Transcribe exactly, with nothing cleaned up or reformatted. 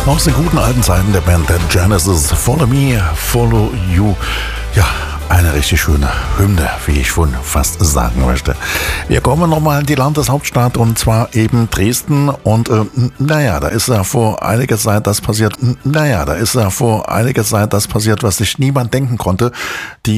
Aus den guten alten Zeiten der Band Genesis, Follow Me, Follow You. Ja, eine richtig schöne Hymne, wie ich schon fast sagen möchte. Wir kommen nochmal in die Landeshauptstadt und zwar eben Dresden. Und äh, naja, da ist ja vor einiger Zeit das passiert, naja, da ist ja vor einiger Zeit das passiert, was sich niemand denken konnte. Die